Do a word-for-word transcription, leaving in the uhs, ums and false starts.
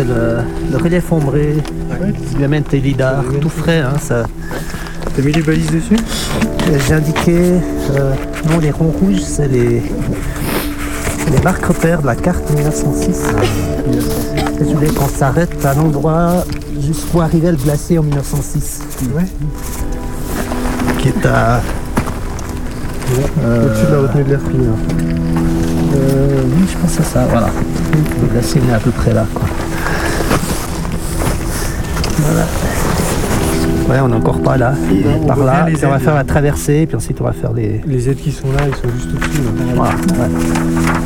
c'est le, le relief ombré, Ouais. Clemente Lidar, tout frais. Hein, ça. T'as mis les balises dessus? J'ai indiqué, euh, non, les ronds rouges, c'est les, les marques repères de la carte mille neuf cent six. Et je voulais qu'on s'arrête à l'endroit jusqu'où arrivait le glacier en mille neuf cent six. Ouais. Qui est à. Euh, Au-dessus de la retenue de l'air fini. Hein. euh, oui, je pense que c'est ça, voilà. Le glacier il est à peu près là, quoi. Voilà. Ouais, on n'est encore pas là. on Par voit là, bien les puis on va ailes. faire la traversée, puis ensuite on va faire les. Les aides qui sont là, ils sont juste au-dessus. Là. Voilà, ouais.